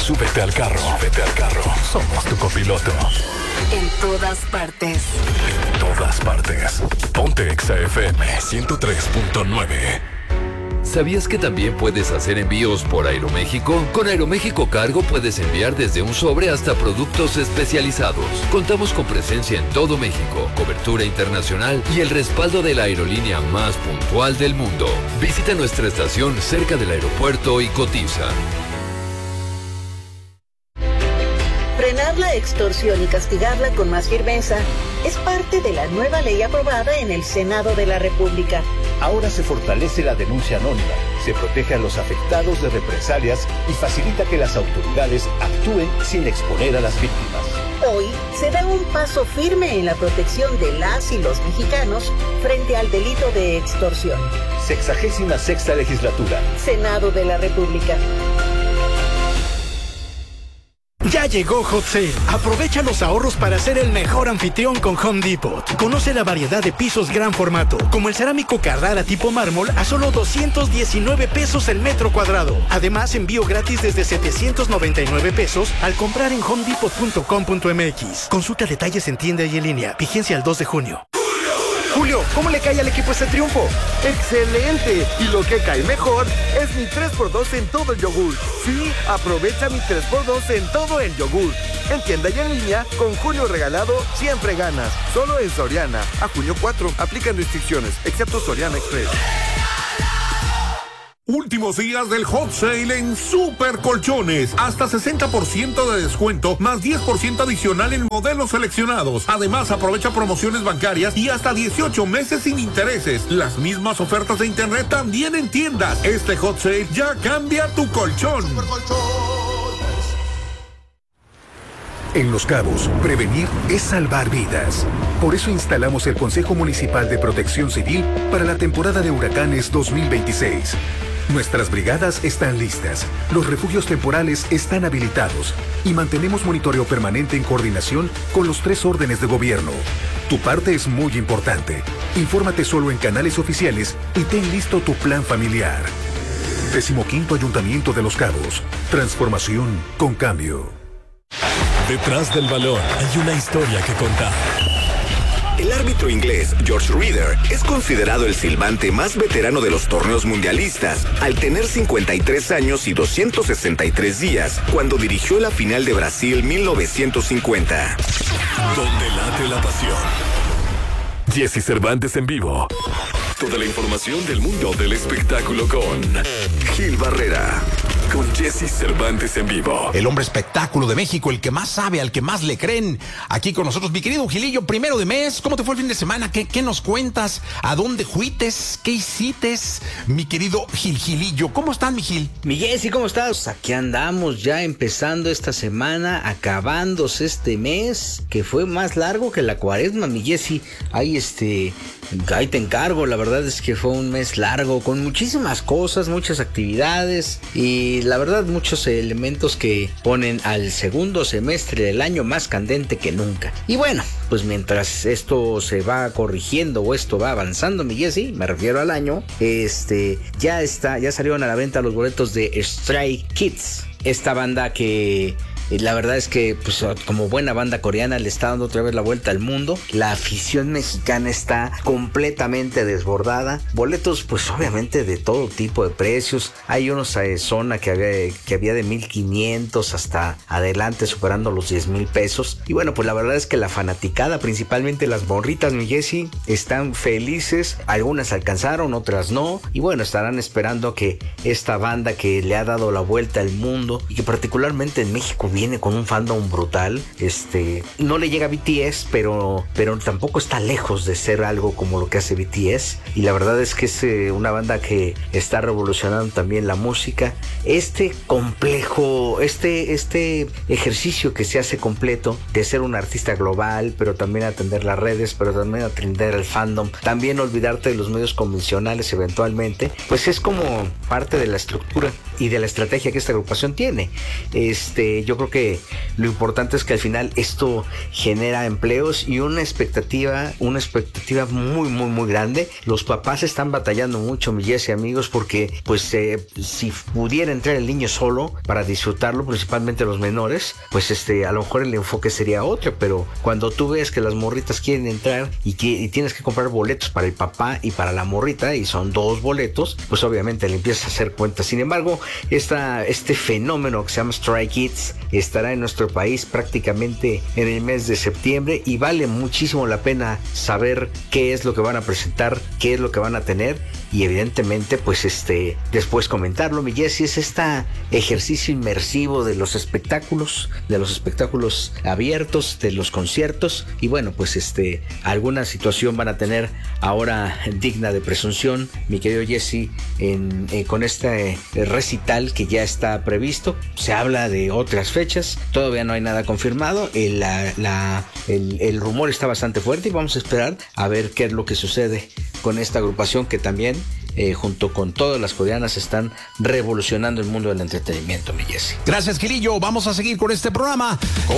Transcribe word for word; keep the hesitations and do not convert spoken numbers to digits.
súbete al carro. Súbete al carro. Somos tu copiloto. En todas partes. En todas partes. Ponte Exa F M ciento tres punto nueve. ¿Sabías que también puedes hacer envíos por Aeroméxico? Con Aeroméxico Cargo puedes enviar desde un sobre hasta productos especializados. Contamos con presencia en todo México, cobertura internacional y el respaldo de la aerolínea más puntual del mundo. Visita nuestra estación cerca del aeropuerto y cotiza. Frenar la extorsión y castigarla con más firmeza es parte de la nueva ley aprobada en el Senado de la República. Ahora se fortalece la denuncia anónima, se protege a los afectados de represalias y facilita que las autoridades actúen sin exponer a las víctimas. Hoy se da un paso firme en la protección de las y los mexicanos frente al delito de extorsión. Sexagésima sexta legislatura. Senado de la República. Ya llegó Hot Sale. Aprovecha los ahorros para ser el mejor anfitrión con Home Depot. Conoce la variedad de pisos gran formato, como el cerámico Carrara tipo mármol a solo doscientos diecinueve pesos el metro cuadrado. Además, envío gratis desde setecientos noventa y nueve pesos al comprar en home depot punto com punto m x. Consulta detalles en tienda y en línea. Vigencia el dos de junio. Julio, ¿cómo le cae al equipo este triunfo? ¡Excelente! Y lo que cae mejor es mi tres por dos en todo el yogur. Sí, aprovecha mi tres por dos en todo el yogur. En tienda y en línea, con Julio regalado, siempre ganas. Solo en Soriana. A junio cuatro, aplican restricciones, excepto Soriana Express. Últimos días del Hot Sale en Super Colchones. Hasta sesenta por ciento de descuento, más diez por ciento adicional en modelos seleccionados. Además, aprovecha promociones bancarias y hasta dieciocho meses sin intereses. Las mismas ofertas de internet también en tiendas. Este Hot Sale ya cambia tu colchón. En Los Cabos, prevenir es salvar vidas. Por eso instalamos el Consejo Municipal de Protección Civil para la temporada de huracanes dos mil veintiséis. Nuestras brigadas están listas, los refugios temporales están habilitados y mantenemos monitoreo permanente en coordinación con los tres órdenes de gobierno. Tu parte es muy importante. Infórmate solo en canales oficiales y ten listo tu plan familiar. Decimoquinto Ayuntamiento de Los Cabos. Transformación con cambio. Detrás del balón hay una historia que contar. El árbitro inglés George Reader es considerado el silbante más veterano de los torneos mundialistas, al tener cincuenta y tres años y doscientos sesenta y tres días, cuando dirigió la final de Brasil mil novecientos cincuenta. Donde late la pasión. Jesse Cervantes en vivo. Toda la información del mundo del espectáculo con Gil Barrera. Con Jesse Cervantes en vivo. El hombre espectáculo de México, el que más sabe, al que más le creen. Aquí con nosotros, mi querido Gilillo, primero de mes. ¿Cómo te fue el fin de semana? ¿Qué, qué nos cuentas? ¿A dónde fuites? ¿Qué hicites? Mi querido Gil Gilillo, ¿cómo están, mi Gil? Mi Jesse, ¿cómo estás? Aquí andamos ya empezando esta semana, acabándose este mes, que fue más largo que la cuaresma, mi Jesse. Ahí este... Ahí te encargo, la verdad es que fue un mes largo, con muchísimas cosas, muchas actividades y la verdad muchos elementos que ponen al segundo semestre del año más candente que nunca. Y bueno, pues mientras esto se va corrigiendo o esto va avanzando, mi Jesse, me refiero al año, este, ya está, ya salieron a la venta los boletos de Stray Kids, esta banda que... La verdad es que, pues, como buena banda coreana, le está dando otra vez la vuelta al mundo. La afición mexicana está completamente desbordada. Boletos, pues, obviamente, de todo tipo de precios. Hay unos a zona que había, que había de mil quinientos hasta adelante, superando los diez mil pesos. Y bueno, pues, la verdad es que la fanaticada, principalmente las morritas, mi Jesse, están felices. Algunas alcanzaron, otras no. Y bueno, estarán esperando que esta banda que le ha dado la vuelta al mundo y que particularmente en México viene con un fandom brutal, este, no le llega a B T S, pero, pero tampoco está lejos de ser algo como lo que hace B T S, y la verdad es que es eh, una banda que está revolucionando también la música. Este complejo, este, este ejercicio que se hace completo de ser un artista global, pero también atender las redes, pero también atender al fandom, también olvidarte de los medios convencionales eventualmente, pues es como parte de la estructura. y de la estrategia que esta agrupación tiene. Este, yo creo que lo importante es que al final esto genera empleos y una expectativa, una expectativa muy, muy, muy grande. Los papás están batallando mucho, mi Jesse, amigos, porque pues eh, si pudiera entrar el niño solo para disfrutarlo, principalmente los menores, pues este, a lo mejor el enfoque sería otro, pero cuando tú ves que las morritas quieren entrar y, que, y tienes que comprar boletos para el papá y para la morrita, y son dos boletos, pues obviamente le empiezas a hacer cuentas. Sin embargo, esta, este fenómeno que se llama Stray Kids estará en nuestro país prácticamente en el mes de septiembre y vale muchísimo la pena saber qué es lo que van a presentar, qué es lo que van a tener y evidentemente pues este después comentarlo. Mi Jessy, es este ejercicio inmersivo de los espectáculos, de los espectáculos abiertos, de los conciertos, y bueno, pues este alguna situación van a tener ahora digna de presunción, mi querido Jesse, en, en, con este recital que ya está previsto. Se habla de otras fechas, todavía no hay nada confirmado, el, la, la, el, el rumor está bastante fuerte y vamos a esperar a ver qué es lo que sucede con esta agrupación que también Eh, junto con todas las coreanas están revolucionando el mundo del entretenimiento, mi Jesse. Gracias, Gilillo. Vamos a seguir con este programa.